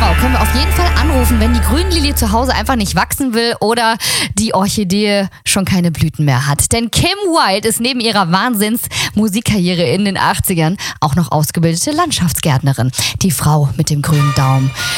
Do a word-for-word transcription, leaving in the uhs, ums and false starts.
Genau, können wir auf jeden Fall anrufen, wenn die Grünlilie zu Hause einfach nicht wachsen will oder die Orchidee schon keine Blüten mehr hat. Denn Kim Wilde ist neben ihrer Wahnsinns-Musikkarriere in den achtzigern auch noch ausgebildete Landschaftsgärtnerin. Die Frau mit dem grünen Daumen.